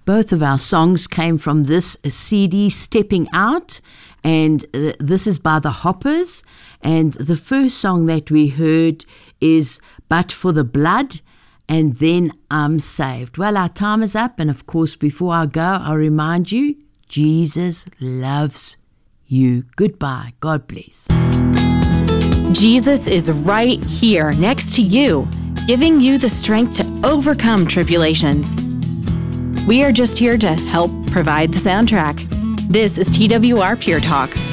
Both of our songs came from this CD, Stepping Out, and this is by the Hoppers. And the first song that we heard is But for the Blood, and then I'm Saved. Well, our time is up, and of course, before I go, I'll remind you, Jesus loves you. Goodbye. God bless. Jesus is right here next to you, giving you the strength to overcome tribulations. We are just here to help provide the soundtrack. This is TWR Pure Talk.